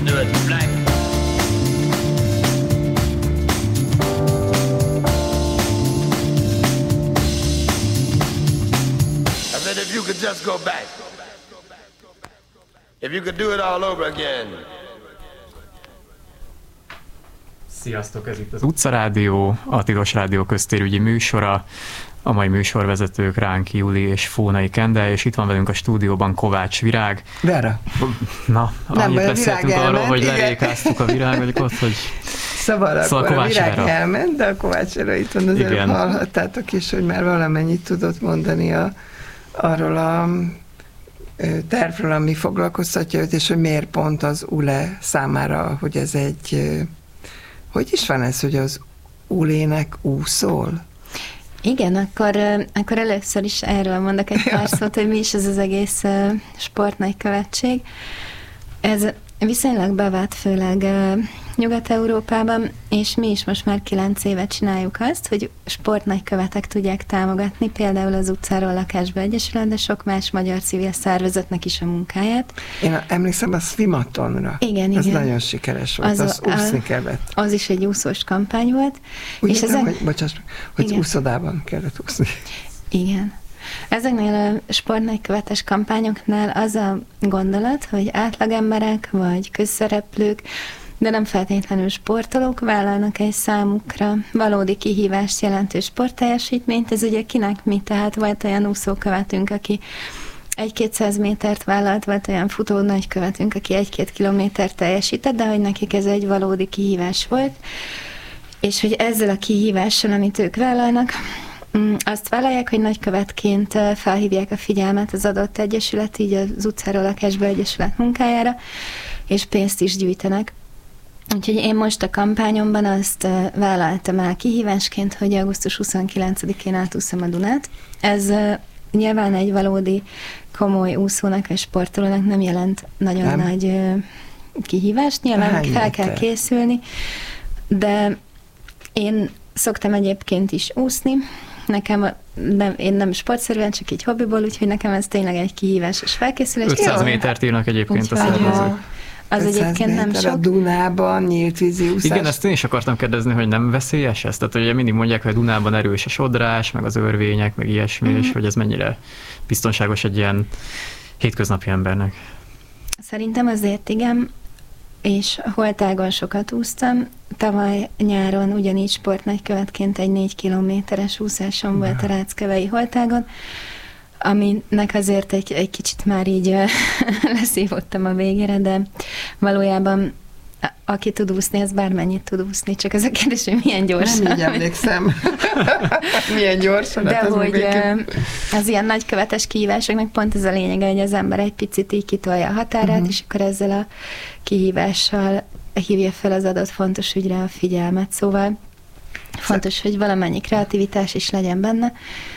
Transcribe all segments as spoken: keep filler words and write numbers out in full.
could do it black. I said if you could just go back. If you could do it all over again. Sziasztok, ez itt az Utcarádió, a Tilos Rádió köztérügyi műsora. A mai műsorvezetők Ránki Juli és Fónai Kende, és itt van velünk a stúdióban Kovács Virág. Vera. Na, annyit beszéltünk arról, hogy lerékáztuk a virágot, hogy... Szóval, szóval akkor Kovács a Virág Vera. elment, de a Kovács Vera itt van, az előbb hallhattátok is, hogy már valamennyit tudott mondani a, arról a tervről, ami foglalkoztatja őt, és hogy miért pont az u el e számára, hogy ez egy... Hogy is van ez, hogy az u el é-nek úszol? Igen, akkor, akkor először is erről mondok egy pár szót, hogy mi is ez az egész sportnagykövetség. Ez viszonylag bevált, főleg Nyugat-Európában, és mi is most már kilenc éve csináljuk azt, hogy sportnagykövetek tudják támogatni, például az Utcáról Lakásba Egyesület, de sok más magyar civil szervezetnek is a munkáját. Én emlékszem a Swimatonra. Igen, ez igen. nagyon sikeres volt, az, az úszni kellett. Az is egy úszós kampány volt. Úgy és értem, ezek... hogy, bocsáss, hogy igen. úszodában kellett úszni. Igen. Ezeknél a sportnagykövetes kampányoknál az a gondolat, hogy átlagemberek vagy közszereplők, de nem feltétlenül sportolók vállalnak egy számukra valódi kihívást jelentő sportteljesítményt. Ez ugye kinek mi, tehát volt olyan úszókövetünk, aki egy-kétszáz métert vállalt, volt olyan futó nagykövetünk, aki egy-két kilométert teljesített, de hogy nekik ez egy valódi kihívás volt, és hogy ezzel a kihívással, amit ők vállalnak, azt vállalják, hogy nagykövetként felhívják a figyelmet az adott egyesület, így az Utcáról Lakásba Egyesület munkájára, és pénzt is gyűjtenek. Úgyhogy én most a kampányomban azt vállaltam el kihívásként, hogy augusztus huszonkilencedikén átúszom a Dunát. Ez nyilván egy valódi komoly úszónak és sportolónak nem jelent nagyon nem. nagy kihívást, nyilván Hány fel kell készülni, de én szoktam egyébként is úszni. Nekem, nem, én nem sportszerűen, csak így hobbiból, úgyhogy nekem ez tényleg egy kihívás és felkészülés. ötszáz métert írnak egyébként úgy, a szervezők. Az egyébként nem sok. A Dunában nyílt vízi úszás. Igen, ezt én is akartam kérdezni, hogy nem veszélyes ez? Tehát ugye mindig mondják, hogy a Dunában erős a sodrás, meg az örvények, meg ilyesmi, mm-hmm. és hogy ez mennyire biztonságos egy ilyen hétköznapi embernek. Szerintem azért igen, és holtágon sokat úsztam. Tavaly nyáron ugyanígy sportnagykövetként egy négy kilométeres úszásom volt a Ráckevei holtágon, aminek azért egy, egy kicsit már így leszívottam a végére, de valójában aki tud úszni, az bármennyit tud úszni, csak az a kérdés, hogy milyen gyorsan. Nem így emlékszem. Milyen gyorsan. De hát hogy az ilyen nagykövetes kihívásoknak pont ez a lényege, hogy az ember egy picit így kitolja a határát, uh-huh. és akkor ezzel a kihívással hívja fel az adott fontos ügyre a figyelmet. Szóval fontos, hogy valamennyi kreativitás is legyen benne,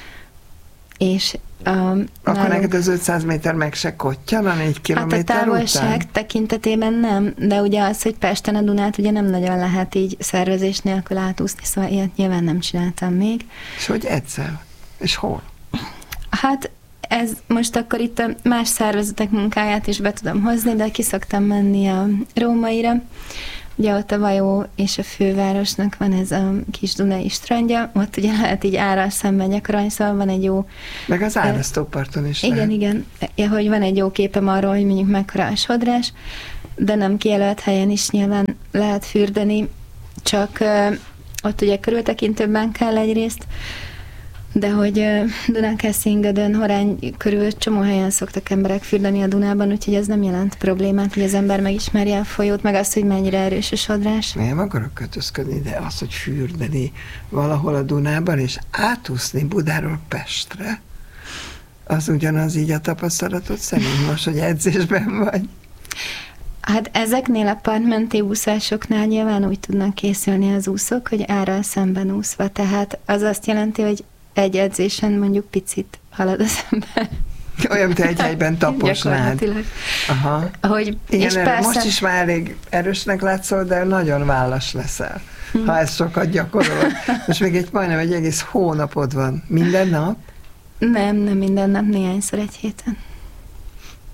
és Um, Akkor nálunk... neked az ötszáz méter meg se kottyan a négy kilométer Hát a távolság után? tekintetében nem, de ugye az, hogy Pesten a Dunát ugye nem nagyon lehet így szervezés nélkül átúszni, szóval ilyet nyilván nem csináltam még. És hogy egyszer? És hol? Hát ez most akkor itt a más szervezetek munkáját is be tudom hozni, de ki szoktam menni a Rómaira. Ugye ott a Vajó és a fővárosnak van ez a kis Dunai strandja, ott ugye lehet így árral szemben gyakorolni, szóval van egy jó... Meg az árasztóparton is Igen, lehet. igen, ja, hogy van egy jó képem arról, hogy mondjuk mekkora a sodrás, de nem kijelölt helyen is nyilván lehet fürdeni, csak uh, ott ugye körültekintőbben kell egyrészt, de hogy uh, Dunánkeszin-Gödön, Horány körül csomó helyen szoktak emberek fürdeni a Dunában, úgyhogy ez nem jelent problémát, hogy az ember megismerje a folyót, meg azt, hogy mennyire erős a sodrás. Nem akarok kötözködni, de az, hogy fürdeni valahol a Dunában, és átúszni Budáról Pestre, az ugyanaz így a tapasztalatod szerint most, hogy edzésben vagy? Hát ezeknél a partmenti úszásoknál nyilván úgy tudnak készülni az úszók, hogy árral szemben úszva, tehát az azt jelenti, hogy egy edzésen mondjuk picit halad az ember. Olyan, mint egy helyben taposnád. Aha. Hogy, igen, és persze... most is már elég erősnek látszol, de nagyon vállas leszel, hmm. ha ezt sokat gyakorolod. Most még egy majdnem egy egész hónapod van. Minden nap? Nem, nem minden nap, néhányszor egy héten.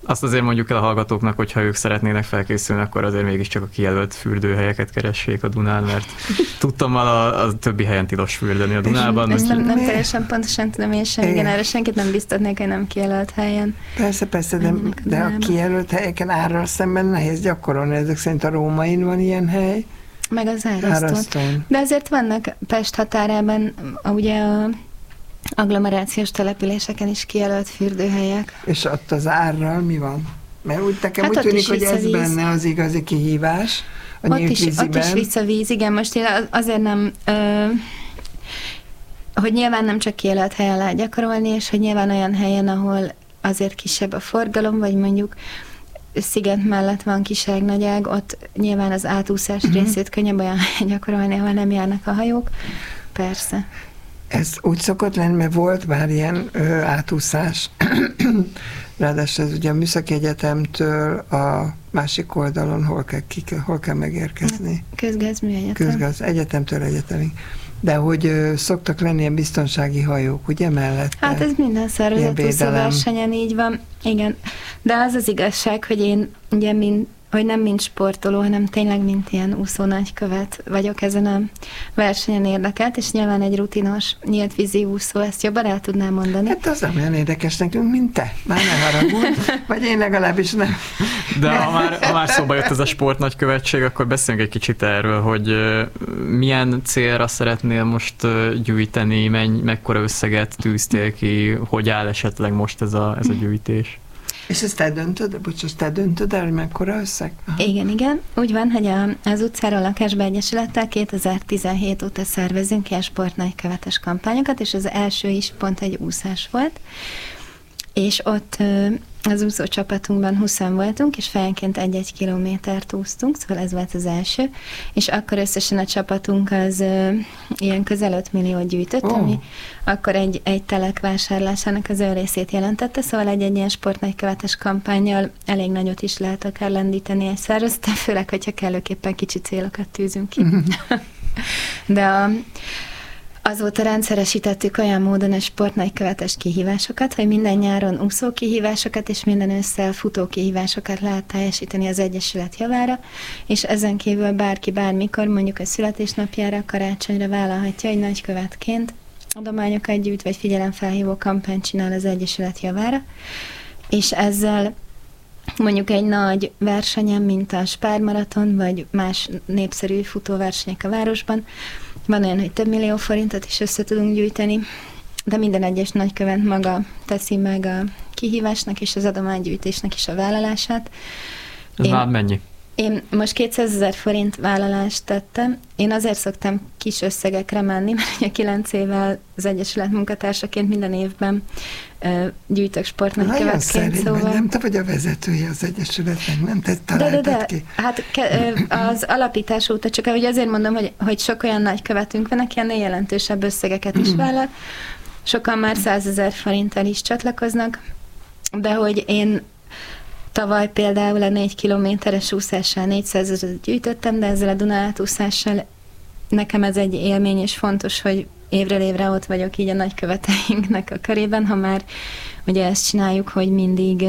Azt azért mondjuk el a hallgatóknak, hogy ha ők szeretnének felkészülni, akkor azért mégiscsak a kijelölt fürdőhelyeket keressék a Dunán, mert tudtam már a, a többi helyen tilos fürdeni a Dunában. Ezt nem, nem teljesen pontosan tudom én sem, igen, erre senkit nem biztatnék, hogy nem kijelölt helyen. Persze, persze, de, de a kijelölt helyeken árral szemben nehéz gyakorolni, ezek szerint a Rómain van ilyen hely. Meg az Árasztón. De azért vannak Pest határában, ugye a agglomerációs településeken is kijelölt fürdőhelyek. És ott az árral mi van? Mert úgy nekem hát úgy tűnik, hogy ez víz. Benne az igazi kihívás a ott is, ott is vissza víz, igen. Most én azért nem, ö, hogy nyilván nem csak kijelölt helyen lehet gyakorolni, és hogy nyilván olyan helyen, ahol azért kisebb a forgalom, vagy mondjuk sziget mellett van Kiság-Nagyág, ott nyilván az átúszás uh-huh. részét könnyebb olyan helyen gyakorolni, ahol nem járnak a hajók. Persze. Ez úgy szokott lenni, mert volt már ilyen ö, átúszás. Ráadásul ez ugye a Műszaki Egyetemtől a másik oldalon hol kell, ki, hol kell megérkezni? Közgázmű Egyetem. Közgáz, egyetemtől egyetemig. De hogy ö, szoktak lenni ilyen biztonsági hajók, ugye mellett? Hát ez minden szervezetúszó versenyen így van. Igen. De az az igazság, hogy én ugye mind hogy nem mint sportoló, hanem tényleg mint ilyen úszó nagykövet vagyok ezen a versenyen érdekelt, és nyilván egy rutinos, nyílt vízi úszó, ezt jobban el tudnám mondani. Hát az nem olyan érdekes nekünk, mint te. Már ne haragudj, vagy én legalábbis nem. De ha már, ha már szóba jött ez a sportnagykövetség, akkor beszéljünk egy kicsit erről, hogy milyen célra szeretnél most gyűjteni, menny, mekkora összeget tűztél ki, hogy áll esetleg most ez a, ez a gyűjtés? És ezt te döntöd, bocsás, te döntöd el, hogy mekkora összeg? Aha. Igen, igen. Úgy van, hogy a, az utcáról lakásba egyesülettel kétezer-tizenhét óta szervezünk ilyen sportnagykövetes kampányokat, és az első is pont egy úszás volt. És ott az úszó csapatunkban húszan voltunk, és fejenként egy-egy kilométert úsztunk, szóval ez volt az első, és akkor összesen a csapatunk az ö, ilyen közel öt milliót gyűjtött, oh. ami akkor egy, egy telek vásárlásának az ő részét jelentette, szóval egy-egy ilyen sportnagykövetes kampánnyal elég nagyot is lehet akár lendíteni egy szervezetet, főleg, hogyha kellőképpen kicsi célokat tűzünk ki. De a Azóta rendszeresítettük olyan módon a sportnagykövetes kihívásokat, hogy minden nyáron úszó kihívásokat és minden ősszel futó kihívásokat lehet teljesíteni az Egyesület javára, és ezen kívül bárki bármikor, mondjuk a születésnapjára, karácsonyra vállalhatja, hogy nagykövetként adományokat gyűjt, vagy figyelemfelhívó kampányt csinál az Egyesület javára, és ezzel mondjuk egy nagy versenyen, mint a Spármaraton, vagy más népszerű futóversenyek a városban, van olyan, hogy több millió forintot is össze tudunk gyűjteni, de minden egyes nagykövet maga teszi meg a kihívásnak és az adománygyűjtésnek is a vállalását. Ez én, már mennyi? Én most kétszázezer forint vállalást tettem. Én azért szoktam kis összegekre menni, mert ugye kilenc évvel az Egyesület munkatársaként minden évben uh, gyűjtök sportnagykövetként. Szóval... Nem te vagy a vezetője az Egyesületnek, nem te találtad de, de, de. ki. Hát az alapítás óta, csak ahogy azért mondom, hogy, hogy sok olyan nagykövetünk van, aki ennél jelentősebb összegeket is vállal. Sokan már százezer forinttal is csatlakoznak, de hogy én tavaly például a négy kilométeres úszással négyszázezret gyűjtöttem, de ezzel a Duna átúszással nekem ez egy élmény, és fontos, hogy évről évre ott vagyok így a nagyköveteinknek a körében, ha már ugye ezt csináljuk, hogy mindig,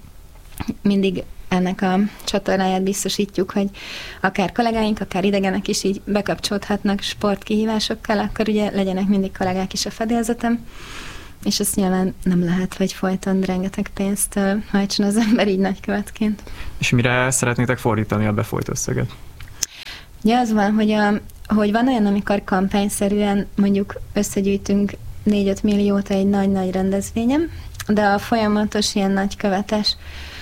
mindig ennek a csatornáját biztosítjuk, hogy akár kollégáink, akár idegenek is így bekapcsolódhatnak sportkihívásokkal, akkor ugye legyenek mindig kollégák is a fedélzetem, és azt nyilván nem lehet, hogy folyton rengeteg pénzt hajtson az ember így nagykövetként. És mire szeretnétek fordítani a befolyt összeget? Ugye az van, hogy, a, hogy van olyan, amikor kampányszerűen mondjuk összegyűjtünk négy-öt milliót egy nagy-nagy rendezvényen, de a folyamatos ilyen nagykövetes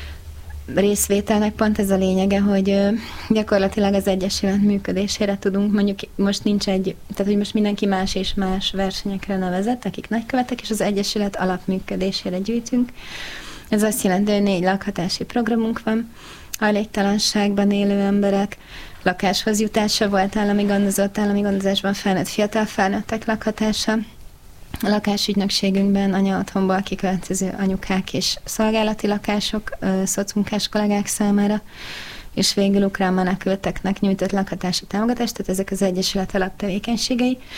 részvételnek pont ez a lényege, hogy gyakorlatilag az Egyesület működésére tudunk, mondjuk most nincs egy, tehát hogy most mindenki más és más versenyekre nevezett, akik nagykövetek, és az Egyesület alapműködésére gyűjtünk. Ez azt jelenti, hogy négy lakhatási programunk van, hajléktalanságban élő emberek, lakáshoz jutása, volt állami gondozott, állami gondozásban felnőtt fiatal felnőttek lakhatása, a lakásügynökségünkben anyaotthonból kiköltöző anyukák és szolgálati lakások, szocmunkás kollégák számára, és végül ukrán menekülteknek nyújtott lakhatási támogatást, tehát ezek az Egyesület alaptevékenységei.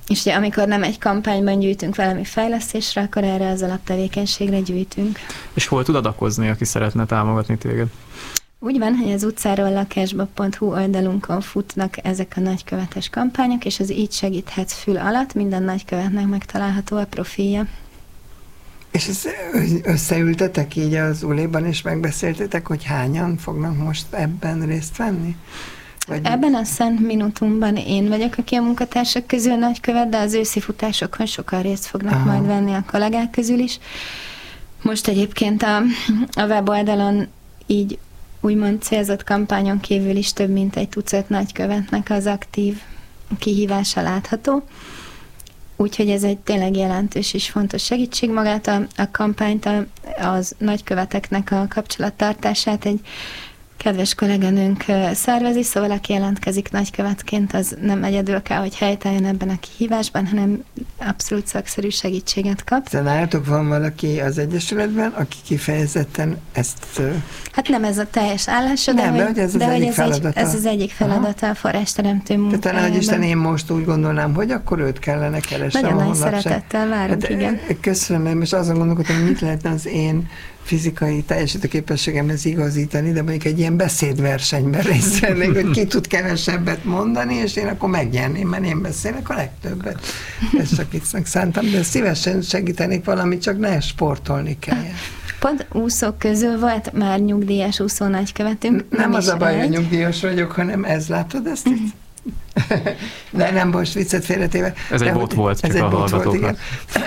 És ugye amikor nem egy kampányban gyűjtünk valami fejlesztésre, akkor erre az alaptevékenységre gyűjtünk. És hol tud adakozni, aki szeretne támogatni téged? Úgy van, hogy az utcáról lakásba pont hu oldalunkon futnak ezek a nagykövetes kampányok, és az Így segíthetsz fül alatt minden nagykövetnek megtalálható a profilja. És ezt összeültetek így az uléban, és megbeszéltetek, hogy hányan fognak most ebben részt venni? Vagy... Ebben a Szent Minutumban én vagyok, aki a munkatársak közül nagykövet, de az őszi futásokon sokan részt fognak Aha. majd venni a kollégák közül is. Most egyébként a, a weboldalon így úgymond célzott kampányon kívül is több mint egy tucat nagykövetnek az aktív kihívása látható. Úgyhogy ez egy tényleg jelentős és fontos segítség. Magát a, a kampányt, a, az nagyköveteknek a kapcsolattartását egy kedves kolléganőnk szervezi, szóval aki jelentkezik nagykövetként, az nem egyedül kell, hogy helytálljon ebben a kihívásban, hanem abszolút szakszerű segítséget kap. De nálatok van valaki az Egyesületben, aki kifejezetten ezt... Hát nem ez a teljes állása, de, nem, hogy, de hogy ez az de egyik hogy ez, feladata. Egy, ez az egyik feladata a forrásteremtő munkájában. Tehát talán, hogy Isten én most úgy gondolnám, hogy akkor őt kellene keresnem. Nagyon nagy szeretettel várunk, hát, igen. Köszönöm, mert most azon gondolkodom, hogy mit lehetne az én fizikai teljesítőképességemhez igazítani, de mondjuk egy ilyen beszédversenyben részt vennék, hogy ki tud kevesebbet mondani, és én akkor megnyerném, mert én beszélek a legtöbbet. Ezt csak viccnek szántam, de szívesen segítenék valamit, csak ne sportolni kell. Pont úszók közül volt már nyugdíjas úszó nagykövetünk. Nem, nem az a baj, hogy nyugdíjas vagyok, hanem ez, látod ezt itt? De nem, most viccet félretéve. Ez egy bot volt, csak ez a hallgatóknak.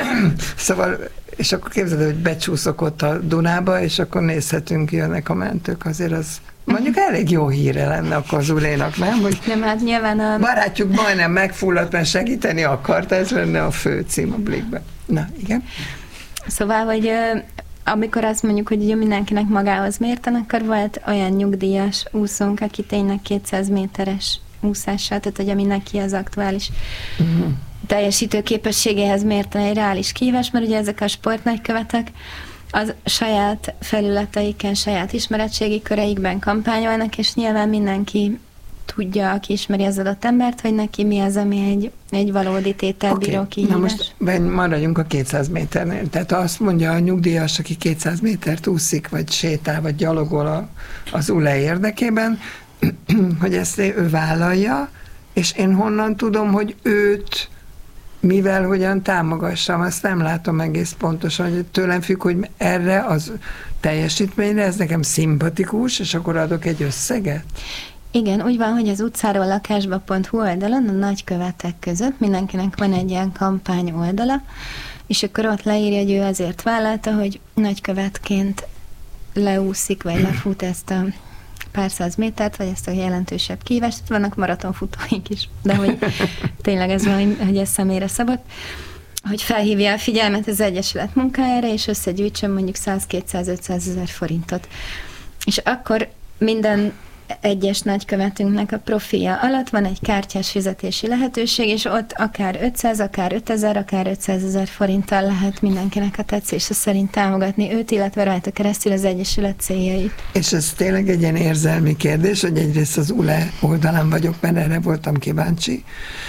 Szóval, és akkor képzeld, hogy becsúszok ott a Dunába, és akkor nézhetünk, jönnek a mentők, azért az mondjuk elég jó híre lenne akkor Zulénak, nem? Hogy nem, hát nyilván a... barátjuk majdnem megfulladt, mert segíteni akart, ez lenne a fő cím a Blikben. Na, igen. Szóval, hogy amikor azt mondjuk, hogy ugye mindenkinek magához mérten, akkor volt olyan nyugdíjas úszónk, aki tényleg kétszáz méteres úszással, tehát hogy ami neki az aktuális uh-huh. teljesítő képességéhez mérten egy reális kihívás, mert ugye ezek a sportnagykövetek az saját felületeiken, saját ismeretségi köreikben kampányolnak, és nyilván mindenki tudja, aki ismeri az adott embert, hogy neki mi az, ami egy, egy valódi tételbíró okay. kihívás. Na most maradjunk a kétszáz méternél. Tehát azt mondja a nyugdíjas, aki kétszáz métert úszik, vagy sétál, vagy gyalogol a, az u le érdekében, hogy ezt ő vállalja, és én honnan tudom, hogy őt mivel hogyan támogassam, azt nem látom egész pontosan, hogy tőlem függ, hogy erre az teljesítményre, ez nekem szimpatikus, és akkor adok egy összeget? Igen, úgy van, hogy az utcáról lakásba pont hu oldalon a nagykövetek között mindenkinek van egy ilyen kampány oldala, és akkor ott leírja, hogy ő azért vállalta, hogy nagykövetként leúszik, vagy lefut ezt a pár száz métert, vagy ezt a jelentősebb kihívást. Vannak maratonfutóink is, de hogy tényleg ez van, hogy ez személyre szabott, hogy felhívja a figyelmet az Egyesület munkájára, és összegyűjtsön mondjuk száz-kétszáz-ötszáz ezer forintot. És akkor minden egyes nagykövetünknek a profilja alatt van egy kártyás fizetési lehetőség, és ott akár ötszáz, akár ötezer, akár ötszázezer forinttal lehet mindenkinek a tetszése szerint támogatni őt, illetve rajta keresztül az Egyesület céljait. És ez tényleg egy ilyen érzelmi kérdés, hogy egyrészt az u le oldalán vagyok, mert erre voltam kíváncsi.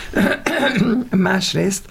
Másrészt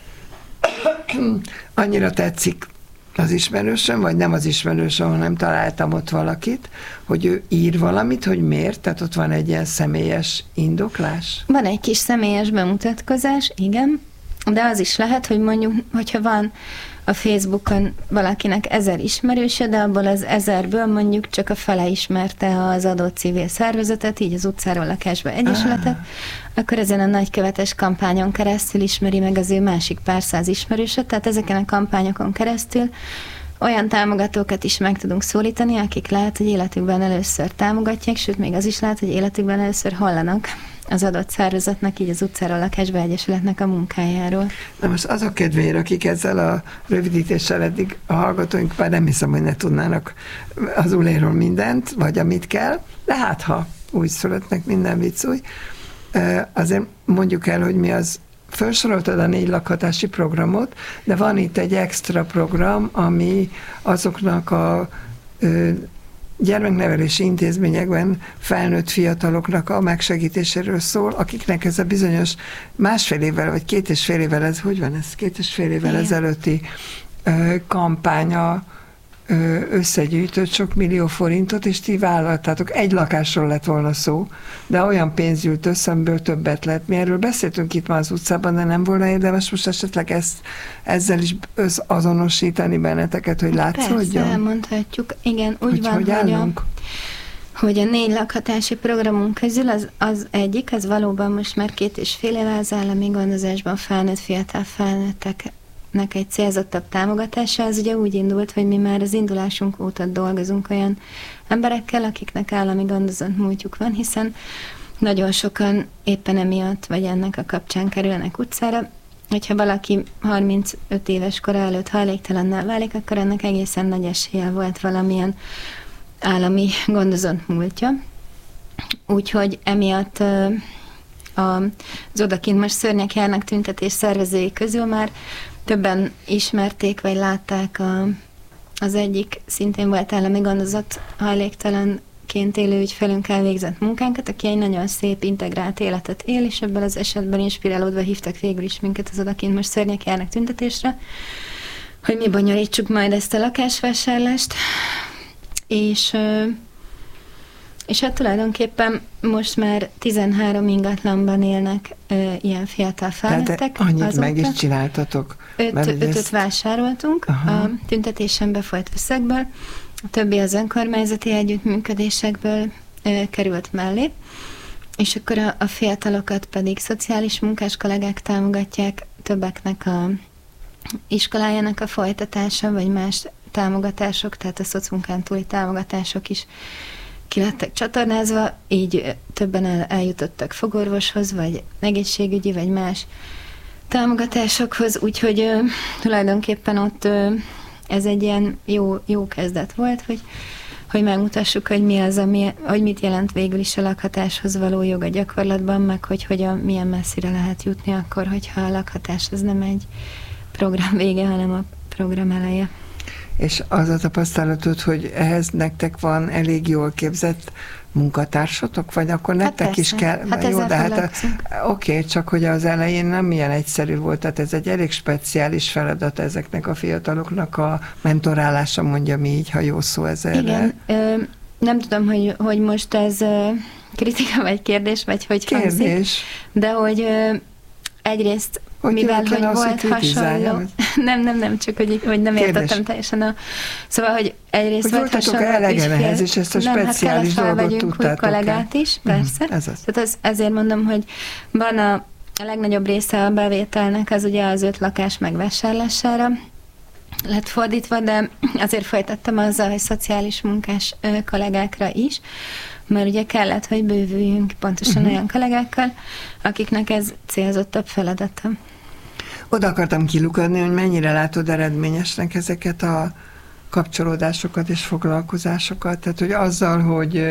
annyira tetszik az ismerősöm, vagy nem az ismerősöm, hanem találtam ott valakit, hogy ő ír valamit, hogy miért, tehát ott van egy ilyen személyes indoklás. Van egy kis személyes bemutatkozás, igen, de az is lehet, hogy mondjuk, hogyha van a Facebookon valakinek ezer ismerőse, de abból az ezerből mondjuk csak a fele ismerte az adott civil szervezetet, így az utcáról lakásba egyesületet, ah. akkor ezen a nagykövetes kampányon keresztül ismeri meg az ő másik pár száz ismerőset, tehát ezeken a kampányokon keresztül olyan támogatókat is meg tudunk szólítani, akik lehet, hogy életükben először támogatják, sőt, még az is lehet, hogy életükben először hallanak az adott szervezetnek, így az utcáról lakásba egyesületnek a munkájáról. Na most azok kedvéért, akik ezzel a rövidítéssel eddig a hallgatóink már nem hiszem, hogy ne tudnának az u léről mindent, vagy amit kell, de hát ha úgy születnek, minden vicc új, azért mondjuk el, hogy mi az. Felsoroltad a négy lakhatási programot, de van itt egy extra program, ami azoknak a ö, gyermeknevelési intézményekben felnőtt fiataloknak a megsegítéséről szól, akiknek ez a bizonyos másfél évvel, vagy két és fél évvel, ez, hogy van ez, két és fél évvel Igen. ezelőtti ö, kampánya ö, összegyűjtött sok millió forintot, és ti vállaltátok, egy lakásról lett volna szó, de olyan pénz gyűlt össze, amiből többet lett. Mi erről beszéltünk itt ma az utcában, de nem volna érdemes most esetleg ezt, ezzel is azonosítani benneteket, hogy látszódjon? Persze, elmondhatjuk. Igen, úgy hogy van, hogy, hogy a, hogy a négy lakhatási programunk közül az, az egyik, az valóban most már két és fél éve az állami gondozásban felnőtt fiatal felnőtteknek egy célzottabb támogatása. Az ugye úgy indult, hogy mi már az indulásunk óta dolgozunk olyan emberekkel, akiknek állami gondozott múltjuk van, hiszen nagyon sokan éppen emiatt, vagy ennek a kapcsán kerülnek utcára. Hogyha valaki harmincöt éves kora előtt hajléktalannál válik, akkor ennek egészen nagy esélye volt valamilyen állami gondozott múltja. Úgyhogy emiatt az odakint most szörnyek járnak tüntetés szervezői közül már többen ismerték, vagy látták a, az egyik szintén volt állami gondozott hajléktalanként élő ügyfelünkkel végzett munkánkat, aki egy nagyon szép integrált életet él, és ebből az esetben inspirálódva hívtak végül is minket az odakint most szörnyek járnak tüntetésre, hogy mi bonyolítsuk majd ezt a lakásvásárlást, és, és hát tulajdonképpen most már tizenhárom ingatlanban élnek ilyen fiatal felnőttek. Tehát annyit azóta. Meg is csináltatok? Öt, ötöt ezt... vásároltunk Aha. a tüntetésen befolyt összegből, a többi az önkormányzati együttműködésekből ö, került mellé, és akkor a, a fiatalokat pedig szociális munkás kollégák támogatják, többeknek a iskolájának a folytatása, vagy más támogatások, tehát a szocmunkán túli támogatások is ki lettek csatornázva, így többen el, eljutottak fogorvoshoz, vagy egészségügyi, vagy más támogatásokhoz, úgyhogy ö, tulajdonképpen ott ö, ez egy ilyen jó, jó kezdet volt, hogy, hogy megmutassuk, hogy mi az, ami, hogy mit jelent végül is a lakhatáshoz való jog a gyakorlatban, meg hogy hogyan, milyen messzire lehet jutni akkor, hogyha a lakhatás az nem egy program vége, hanem a program eleje. És az a tapasztalatod, hogy ehhez nektek van elég jól képzett munkatársatok, vagy akkor nektek hát is kell... Hát jó, de hát oké, okay, csak hogy az elején nem ilyen egyszerű volt, tehát ez egy elég speciális feladat ezeknek a fiataloknak a mentorálása, mondjam így, ha jó szó ez erre. Igen, ö, nem tudom, hogy, hogy most ez ö, kritika vagy kérdés, vagy hogy kérdés. hangzik, de hogy ö, egyrészt hogy mivel, hogy az, volt hogy hasonló... Nem, nem, nem, csak hogy, hogy nem Kérdés. értettem teljesen a... Szóval, hogy egyrészt hogy volt hasonló... Hogy voltatok elegen és ezt a nem, speciális hát dolgot tudtátok el? Kollégát is, persze. Uh-huh, ez az. Tehát az, ezért mondom, hogy van a, a legnagyobb része a bevételnek, az ugye az öt lakás megvásárlására lett fordítva, de azért folytattam azzal, hogy szociális munkás ö, kollégákra is, mert ugye kellett, hogy bővüljünk pontosan uh-huh. olyan kollégákkal, akiknek ez célzottabb feladata. Oda akartam kilukadni, hogy mennyire látod eredményesnek ezeket a kapcsolódásokat és foglalkozásokat, tehát hogy azzal, hogy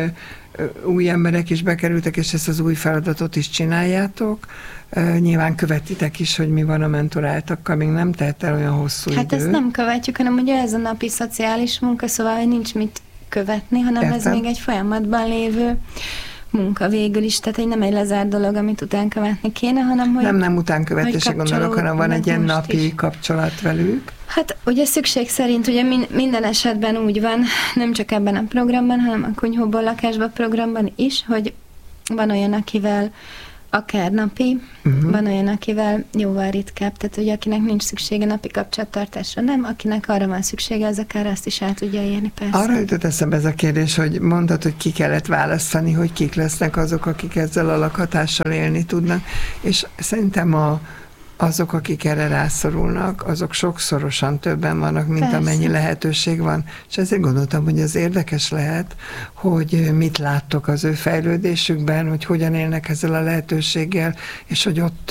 új emberek is bekerültek, és ezt az új feladatot is csináljátok, nyilván követitek is, hogy mi van a mentoráltakkal, még nem telt el olyan hosszú hát idő. Hát ezt nem követjük, hanem ugye ez a napi szociális munka, szóval hogy nincs mit követni, hanem Értem. ez még egy folyamatban lévő munka végül is, tehát egy nem egy lezárt dolog, amit után követni kéne, hanem hogy... Nem, nem utánkövetésre gondolok, hanem van egy ilyen napi is. kapcsolat velük. Hát ugye szükség szerint ugye minden esetben úgy van, nem csak ebben a programban, hanem a Kunyhóból lakásba programban is, hogy van olyan, akivel akár napi, uh-huh. van olyan, akivel jóval ritkább, tehát ugye akinek nincs szüksége napi kapcsolattartásra, nem, akinek arra van szüksége, az akár azt is el tudja érni, persze. Arra jutott eszembe ez a kérdés, hogy mondtad, hogy ki kellett választani, hogy kik lesznek azok, akik ezzel a lakhatással élni tudnak, és szerintem a azok, akik erre rászorulnak, azok sokszorosan többen vannak, mint Persze. amennyi lehetőség van. És ezért gondoltam, hogy ez érdekes lehet, hogy mit láttok az ő fejlődésükben, hogy hogyan élnek ezzel a lehetőséggel, és hogy ott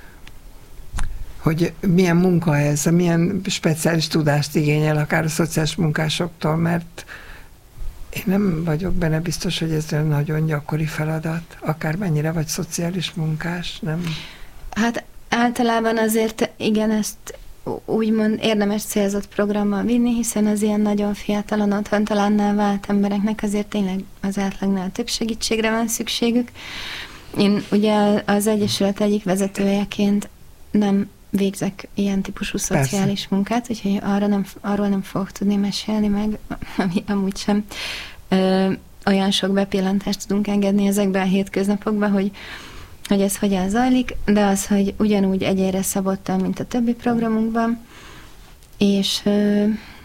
hogy milyen munka ez, milyen speciális tudást igényel akár a szociális munkásoktól, mert én nem vagyok benne biztos, hogy ez nagyon gyakori feladat, akár mennyire vagy szociális munkás, nem? Hát általában azért igen, ezt úgymond érdemes célzott programmal vinni, hiszen az ilyen nagyon fiatalon otthontalanná vált embereknek azért tényleg az átlagnál több segítségre van szükségük. Én ugye az Egyesület egyik vezetőjeként nem végzek ilyen típusú szociális Persze. munkát, úgyhogy arra nem, arról nem fogok tudni mesélni meg, ami amúgy sem ö, olyan sok bepillantást tudunk engedni ezekbe a hétköznapokba, hogy, hogy ez hogyan zajlik, de az, hogy ugyanúgy egyére szabottan, mint a többi programunkban, és ö,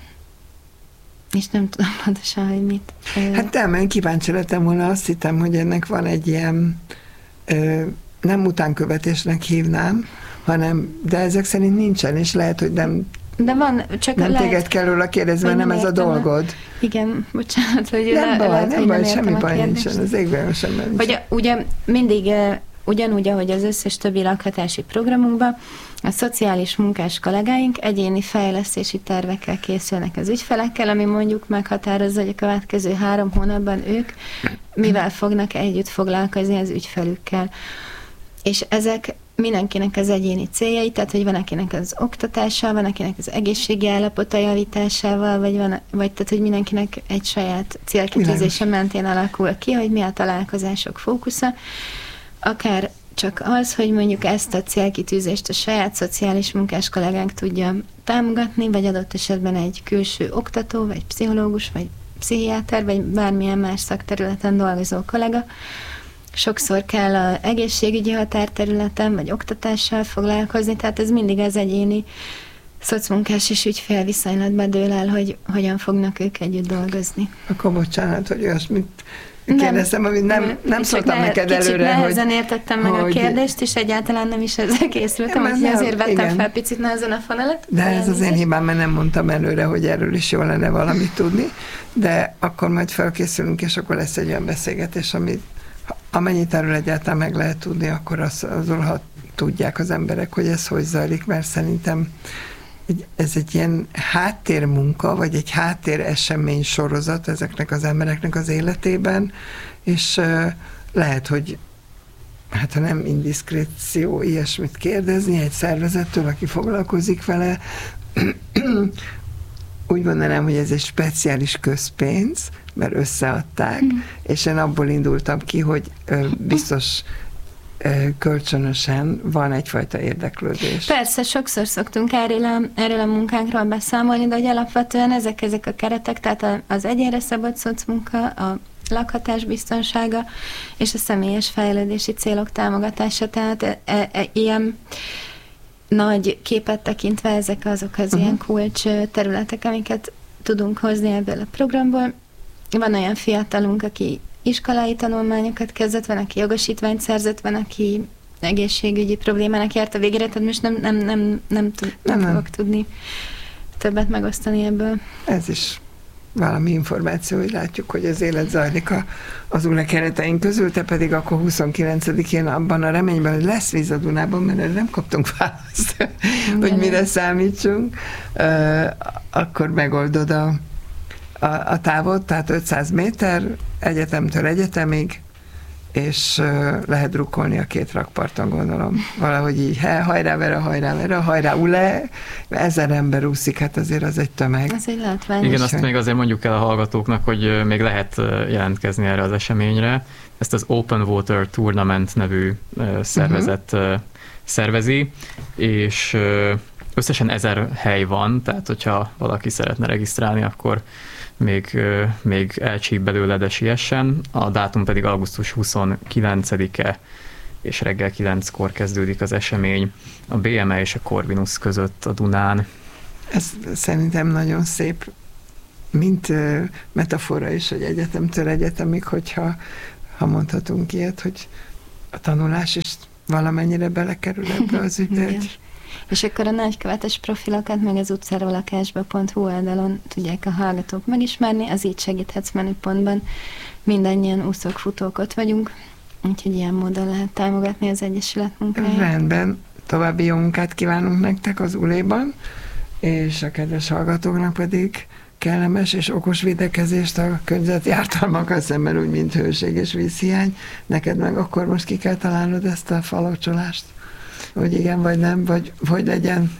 és nem tudom pontosan, hogy mit. Ö... Hát nem, én kíváncsi lettem volna, azt hittem, hogy ennek van egy ilyen ö, nem utánkövetésnek hívnám, hanem, de ezek szerint nincsen, és lehet, hogy nem de van, csak nem lehet, téged kell róla kérdezni, mert nem ez a dolgod. A, igen, bocsánat, hogy nem le, baj, lehet, nem hogy baj, nem semmi a baj kérdést. nincsen, az égben sem nincsen. Hogy ugye mindig ugyanúgy, ahogy az összes többi lakhatási programunkban, a szociális munkás kollégáink egyéni fejlesztési tervekkel készülnek az ügyfelekkel, ami mondjuk meghatározza, hogy a következő három hónapban ők mivel fognak együtt foglalkozni az ügyfelükkel. És ezek mindenkinek az egyéni céljai, tehát hogy van akinek az oktatással, van akinek az egészségi állapota javításával, vagy, van, vagy tehát, hogy mindenkinek egy saját célkitűzése mentén alakul ki, hogy mi a találkozások fókusza. Akár csak az, hogy mondjuk ezt a célkitűzést a saját szociális munkás kollégánk tudja támogatni, vagy adott esetben egy külső oktató, vagy pszichológus, vagy pszichiáter, vagy bármilyen más szakterületen dolgozó kollega. Sokszor kell az egészségügyi határterületen, vagy oktatással foglalkozni, tehát ez mindig az egyéni szocmunkás és ügyfél viszonylatban dől el, hogy hogyan fognak ők együtt dolgozni. Akkor bocsánat, hogy olyasmit kérdeztem, amit nem, nem, nem szóltam ne, neked kicsit előre, hogy... Kicsit értettem meg hogy... a kérdést, és egyáltalán nem is ezzel készültem, hogy nem, azért vettem igen. fel picit nehezen a fonalat. De ez az én hibám, mert nem mondtam előre, hogy erről is jól lenne valamit tudni, de akkor majd felkészülünk, és akkor lesz egy olyan beszélgetés, amit amennyit erről egyáltalán meg lehet tudni, akkor az, azon, ha tudják az emberek, hogy ez hogy zajlik, mert szerintem egy, ez egy ilyen háttérmunka, vagy egy háttér esemény sorozat ezeknek az embereknek az életében, és uh, lehet, hogy hát ha nem indiszkréció ilyesmit kérdezni egy szervezettől, aki foglalkozik vele, úgy mondanám, hogy ez egy speciális közpénz, mert összeadták, mm. és én abból indultam ki, hogy ö, biztos ö, kölcsönösen van egyfajta érdeklődés. Persze, sokszor szoktunk erről a, erről a munkánkról beszámolni, de hogy alapvetően ezek, ezek a keretek, tehát az egyénre szabott szocmunka, a lakhatás biztonsága és a személyes fejlődési célok támogatása, tehát e, e, e, ilyen nagy képet tekintve ezek azok az uh-huh. ilyen kulcs területek, amiket tudunk hozni ebből a programból. Van olyan fiatalunk, aki iskolai tanulmányokat kezdett, van, aki jogosítványt szerzett, van, aki egészségügyi problémának járt a végére, tehát most nem, nem, nem, nem, tud, nem, nem fogok tudni többet megosztani ebből. Ez is valami információ, hogy látjuk, hogy az élet zajlik a, az ULE kereteink közül, te pedig akkor huszonkilencedikén abban a reményben, hogy lesz víz a Dunában, mert erre nem kaptunk választ, hogy mire számítsunk, uh, akkor megoldod a, a, a távot, tehát ötszáz méter egyetemtől egyetemig, és uh, lehet drukkolni a két rakparton, gondolom. Valahogy így, he, hajrá vera, hajrá vera, hajrá ule, ezer ember úszik, hát azért az egy tömeg. Az egy látványos. Igen, azt még azért mondjuk el a hallgatóknak, hogy még lehet jelentkezni erre az eseményre. Ezt az Open Water Tournament nevű szervezet uh-huh. szervezi, és összesen ezer hely van, tehát hogyha valaki szeretne regisztrálni, akkor még, még elcsíp belőle, de siessen. A dátum pedig augusztus huszonkilencedike, és reggel kilenckor kezdődik az esemény a bé em e és a Corvinus között a Dunán. Ez szerintem nagyon szép, mint metafora is, hogy egyetemtől egyetemig, hogyha ha mondhatunk ilyet, hogy a tanulás is valamennyire belekerül ebbe az ügybe. És akkor a nagykövetes profilokat meg az utcárólakásba pont hu oldalon tudják a hallgatók megismerni, az Így segíthetsz menüpontban mindannyian úszók, futók ott vagyunk, úgyhogy ilyen módon lehet támogatni az Egyesület munkáját. Rendben, további jó munkát kívánunk nektek az uléban, és a kedves hallgatóknak pedig kellemes és okos védekezést a környezeti ártalmakkal szemben, úgy, mint hőség és vízhiány. Neked meg akkor most ki kell találnod ezt a falocsolást, hogy igen vagy nem, vagy hogy legyen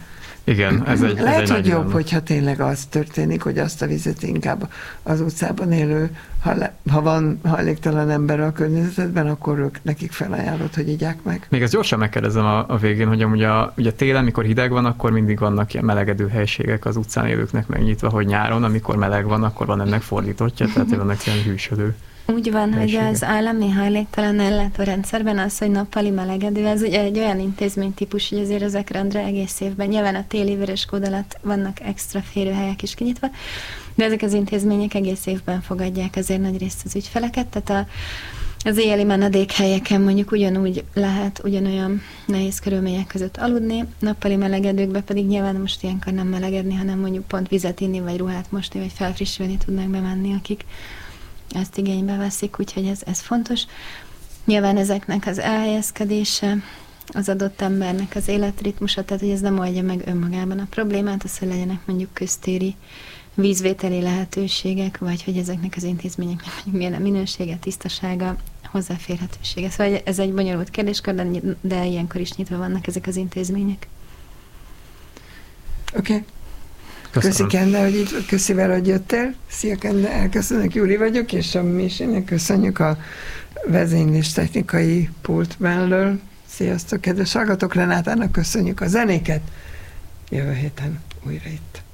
Igen, ez egy, Lehet, ez egy hogy nagy jobb, dilemma. hogyha tényleg az történik, hogy azt a vizet inkább az utcában élő, ha, le, ha van hajléktalan ember a környezetben, akkor ők nekik felajánlott, hogy igyák meg. Még ezt gyorsan megkérdezem a, a végén, hogy amúgy a, ugye télen, amikor hideg van, akkor mindig vannak ilyen melegedő helységek az utcán élőknek megnyitva, hogy nyáron, amikor meleg van, akkor van ennek fordítottja, tehát vannak ilyen hűsödő. Úgy van, helységek. hogy az állami hajléktalan ellátórendszerben az, hogy nappali melegedő, ez ugye egy olyan intézménytípus, hogy azért ezek rendre egész évben. Nyilván a téli vöröskód alatt vannak extra férőhelyek is kinyitva, de ezek az intézmények egész évben fogadják azért nagy részt az ügyfeleket, tehát a, az éjjeli menedékhelyeken mondjuk ugyanúgy lehet ugyanolyan nehéz körülmények között aludni, nappali melegedőkbe pedig nyilván most ilyenkor nem melegedni, hanem mondjuk pont vizet inni, vagy ruhát mosni, vagy felfrissülni tudnak bemenni, akik ezt igénybe veszik, úgyhogy ez, ez fontos. Nyilván ezeknek az elhelyezkedése, az adott embernek az életritmusa, tehát hogy ez nem oldja meg önmagában a problémát, az, hogy legyenek mondjuk köztéri vízvételi lehetőségek, vagy hogy ezeknek az intézményeknek mondjuk milyen a minősége, tisztasága, hozzáférhetősége. Szóval ez egy bonyolult kérdéskör, de, de ilyenkor is nyitva vannak ezek az intézmények. Oké. Okay. Köszi, Kende, hogy itt, köszivel, hogy jöttél. Szia, Kende, elköszönök, Júli vagyok, és a Misének köszönjük a vezénylés technikai pult mellől. Sziasztok, kedves hallgatók, Renátának köszönjük a zenéket. Jövő héten újra itt.